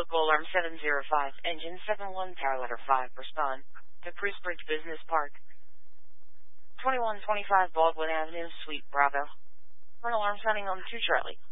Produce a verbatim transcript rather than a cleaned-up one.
Local alarm seven zero five, engine seven one, power letter five, respond to Priestbridge Business Park, twenty-one twenty-five Baldwin Avenue, Suite Bravo. For an alarm sounding on two Charlie.